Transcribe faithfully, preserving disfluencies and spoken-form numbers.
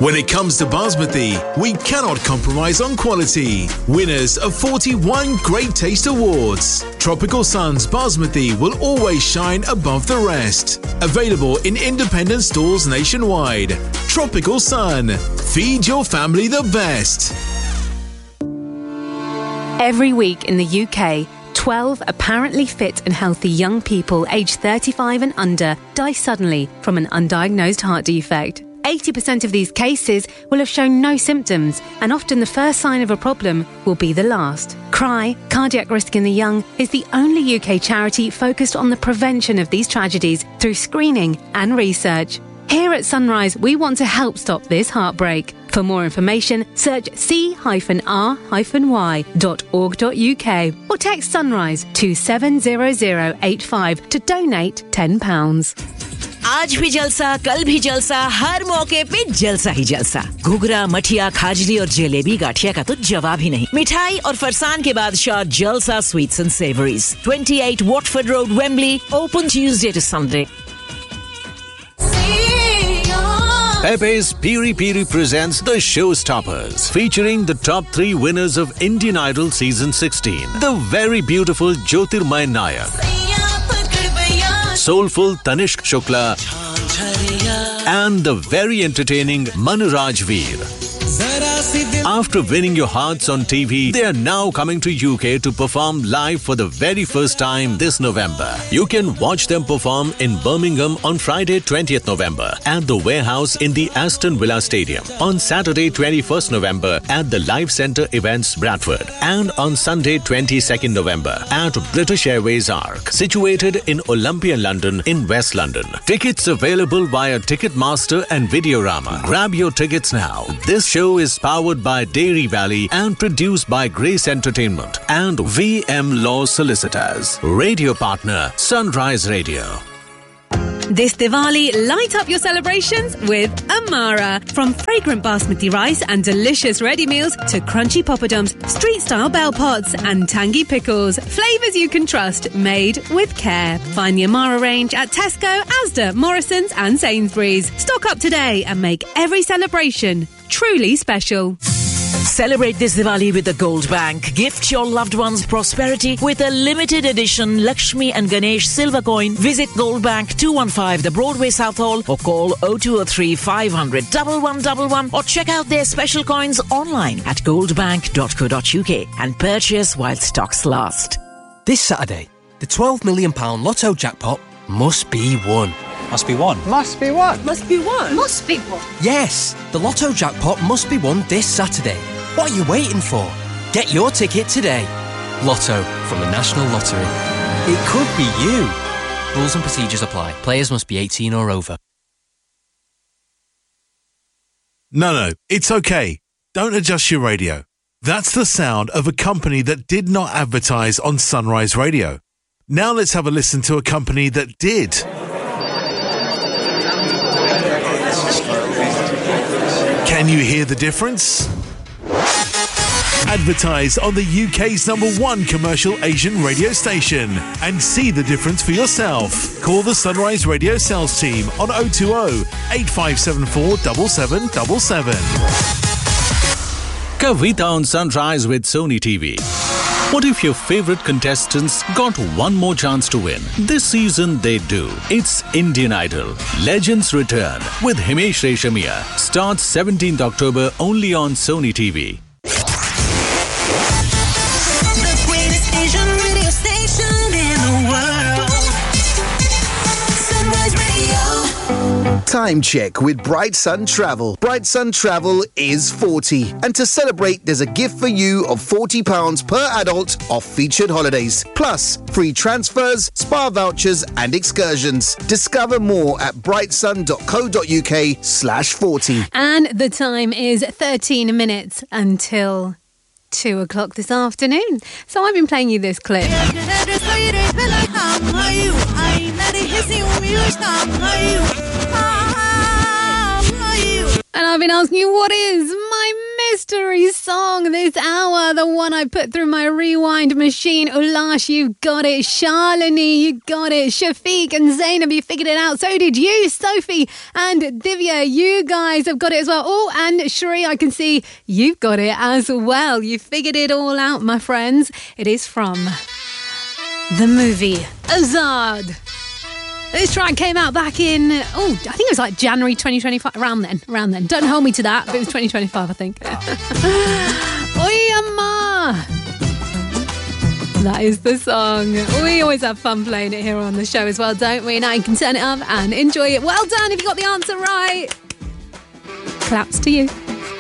When it comes to Basmati, we cannot compromise on quality. Winners of forty-one Great Taste Awards. Tropical Sun's Basmati will always shine above the rest. Available in independent stores nationwide. Tropical Sun. Feed your family the best. Every week in the U K, twelve apparently fit and healthy young people aged thirty-five and under die suddenly from an undiagnosed heart defect. eighty percent of these cases will have shown no symptoms, and often the first sign of a problem will be the last. CRY, Cardiac Risk in the Young, is the only U K charity focused on the prevention of these tragedies through screening and research. Here at Sunrise, we want to help stop this heartbreak. For more information, search c r y dot org dot u k or text Sunrise to seven zero zero eight five to donate ten pounds. आज भी जलसा, कल भी जलसा, हर मौके पे जलसा ही जलसा। घुघरा, मठिया, खाजली और जलेबी गाठिया का तो जवाब ही नहीं। मिठाई और फरसान के बादशाह जलसा sweets and savouries, twenty-eight Watford Road, Wembley, open Tuesday to Sunday. Pepe's Piri Piri presents The Showstoppers, featuring the top three winners of Indian Idol Season sixteen. The very beautiful Jyotirmay Nayak, soulful Tanishq Shukla, and the very entertaining Manraj Veer. After winning your hearts on T V, they are now coming to U K to perform live for the very first time this November. You can watch them perform in Birmingham on Friday twentieth November at the Warehouse in the Aston Villa Stadium, on Saturday twenty-first November at the Live Centre Events Bradford, and on Sunday twenty-second November at British Airways Arc, situated in Olympia, London in West London. Tickets available via Ticketmaster and Videorama. Grab your tickets now. This show is powered by Dairy Valley and produced by Grace Entertainment and V M Law Solicitors. Radio partner Sunrise Radio. This Diwali, light up your celebrations with Amara. From fragrant basmati rice and delicious ready meals to crunchy poppadoms, street-style bell pots and tangy pickles. Flavours you can trust, made with care. Find the Amara range at Tesco, Asda, Morrison's and Sainsbury's. Stock up today and make every celebration truly special. Celebrate this Diwali with the Gold Bank. Gift your loved ones prosperity with a limited edition Lakshmi and Ganesh silver coin. Visit Gold Bank, two one five The Broadway South Hall, or call oh two oh three five hundred one one one one, or check out their special coins online at goldbank dot co dot u k and purchase while stocks last. This Saturday, the twelve million pounds Lotto jackpot must be won. Must be won. Must be won. Must be won. Must be won. Yes, the Lotto jackpot must be won this Saturday. What are you waiting for? Get your ticket today. Lotto from the National Lottery. It could be you. Rules and procedures apply. Players must be eighteen or over. No, no, it's okay. Don't adjust your radio. That's the sound of a company that did not advertise on Sunrise Radio. Now let's have a listen to a company that did. Can you hear the difference? Advertise on the U K's number one commercial Asian radio station and see the difference for yourself. Call the Sunrise Radio sales team on oh two oh, eight five seven four, seven seven seven seven. Kavita on Sunrise with Sony T V. What if your favorite contestants got one more chance to win? This season they do. It's Indian Idol. Legends Return with Himesh Reshamia. Starts seventeenth October only on Sony T V. The greatest Asian radio station in the world. Sunrise Radio. Time check with Bright Sun Travel. Bright Sun Travel is forty. And to celebrate, there's a gift for you of forty pounds per adult off featured holidays. Plus, free transfers, spa vouchers and excursions. Discover more at brightsun dot co dot u k slash forty. And the time is thirteen minutes until two o'clock this afternoon. So I've been playing you this clip. And I've been asking you, what is my mystery song this hour, the one I put through my rewind machine. Ulash, you got it. Shalini, you got it. Shafiq and Zainab, you figured it out. So did you. Sophie and Divya, you guys have got it as well. Oh, and Shri, I can see you've got it as well. You figured it all out, my friends. It is from the movie Azad. This track came out back in, oh, I think it was like January twenty twenty-five, around then, around then. Don't hold me to that, but it was twenty twenty-five, I think. Oyama! That is the song. We always have fun playing it here on the show as well, don't we? Now you can turn it up and enjoy it. Well done if you got the answer right. Claps to you.